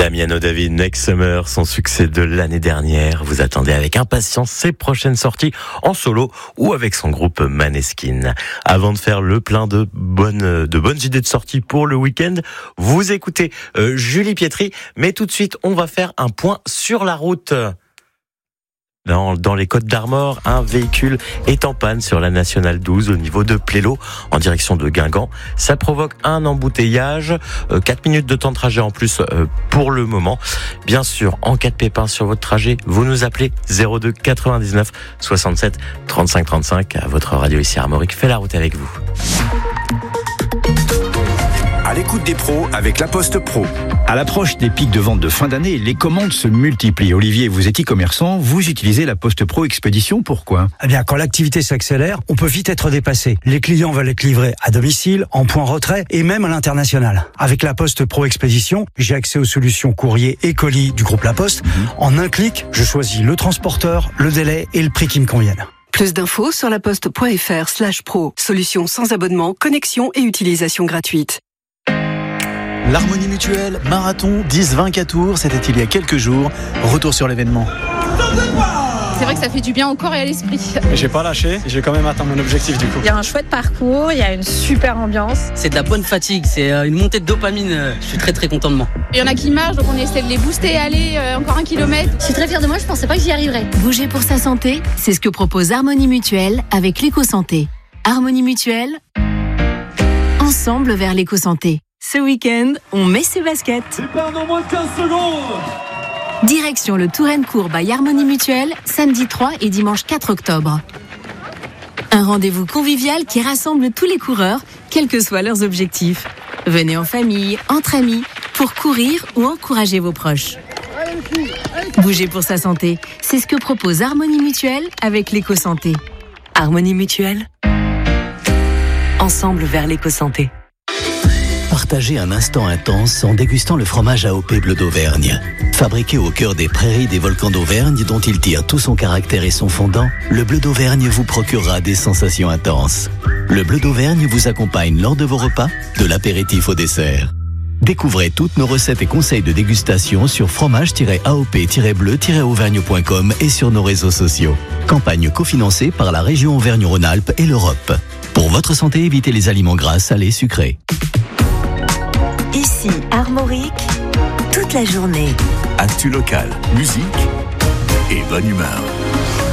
Damiano David, Next Summer, son succès de l'année dernière. Vous attendez avec impatience ses prochaines sorties en solo ou avec son groupe Maneskin. Avant de faire le plein de bonnes idées de sortie pour le week-end, vous écoutez Julie Pietri. Mais tout de suite, on va faire un point sur la route. Dans les Côtes d'Armor, un véhicule est en panne sur la nationale 12 au niveau de Plélo en direction de Guingamp. Ça provoque un embouteillage, 4 minutes de temps de trajet en plus pour le moment. Bien sûr, en cas de pépin sur votre trajet, vous nous appelez 02 99 67 35 35. Votre radio ici Armorique fait la route avec vous. À l'écoute des pros avec La Poste Pro. À l'approche des pics de vente de fin d'année, les commandes se multiplient. Olivier, vous êtes e-commerçant, vous utilisez La Poste Pro Expédition, pourquoi ? Eh bien, quand l'activité s'accélère, on peut vite être dépassé. Les clients veulent être livrés à domicile, en point retrait et même à l'international. Avec La Poste Pro Expédition, j'ai accès aux solutions courrier et colis du groupe La Poste. En un clic, je choisis le transporteur, le délai et le prix qui me conviennent. Plus d'infos sur laposte.fr/pro. Solution sans abonnement, connexion et utilisation gratuite. L'Harmonie Mutuelle, marathon 10-20 Tours, c'était il y a quelques jours. Retour sur l'événement. C'est vrai que ça fait du bien au corps et à l'esprit. J'ai pas lâché, j'ai quand même atteint mon objectif du coup. Il y a un chouette parcours, il y a une super ambiance. C'est de la bonne fatigue, c'est une montée de dopamine. Je suis très très content de moi. Il y en a qui marchent, donc on essaie de les booster, aller encore 1 kilomètre. Je suis très fière de moi, je pensais pas que j'y arriverais. Bouger pour sa santé, c'est ce que propose Harmonie Mutuelle avec l'éco-santé. Harmonie Mutuelle, ensemble vers l'éco-santé. Ce week-end, on met ses baskets. Départ dans moins de 15 secondes. Direction le Touraine-Court by Harmonie Mutuelle, samedi 3 et dimanche 4 octobre. Un rendez-vous convivial qui rassemble tous les coureurs, quels que soient leurs objectifs. Venez en famille, entre amis, pour courir ou encourager vos proches. Bouger pour sa santé, c'est ce que propose Harmonie Mutuelle avec l'éco-santé. Harmonie Mutuelle, ensemble vers l'éco-santé. Partagez un instant intense en dégustant le fromage AOP Bleu d'Auvergne. Fabriqué au cœur des prairies des volcans d'Auvergne dont il tire tout son caractère et son fondant, le Bleu d'Auvergne vous procurera des sensations intenses. Le Bleu d'Auvergne vous accompagne lors de vos repas, de l'apéritif au dessert. Découvrez toutes nos recettes et conseils de dégustation sur fromage-aop-bleu-auvergne.com et sur nos réseaux sociaux. Campagne cofinancée par la région Auvergne-Rhône-Alpes et l'Europe. Pour votre santé, évitez les aliments gras, salés, sucrés. Ici, Armorique, toute la journée. Actu local, musique et bonne humeur.